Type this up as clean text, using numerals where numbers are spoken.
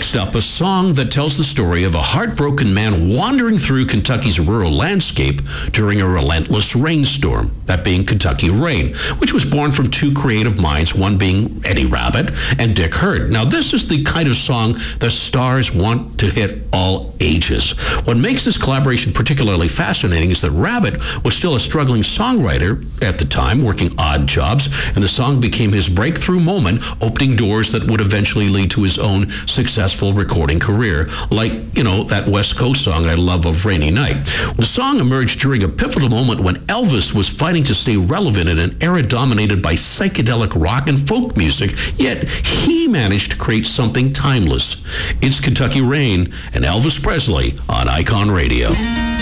Next up, a song that tells the story of a heartbroken man wandering through Kentucky's rural landscape during a relentless rainstorm, that being Kentucky Rain, which was born from two creative minds, one being Eddie Rabbitt and Dick Hurt. Now, this is the kind of song the stars want to hit all ages. What makes this collaboration particularly fascinating is that Rabbitt was still a struggling songwriter at the time, working odd jobs, and the song became his breakthrough moment, opening doors that would eventually lead to his own successful recording career, like, that West Coast song I love of Rainy Night. The song emerged during a pivotal moment when Elvis was fighting to stay relevant in an era dominated by psychedelic rock and folk music, yet he managed to create something timeless. It's Kentucky Rain and Elvis Presley on Icon Radio.